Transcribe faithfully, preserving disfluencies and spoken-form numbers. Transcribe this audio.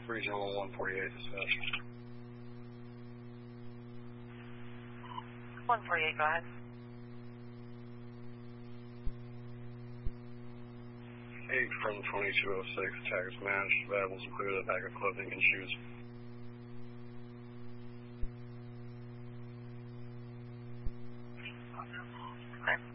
Regional one forty-eight, dispatch. one forty-eight, go ahead. eight from twenty-two oh six, taggers managed, valuables include a bag of clothing and shoes. Okay.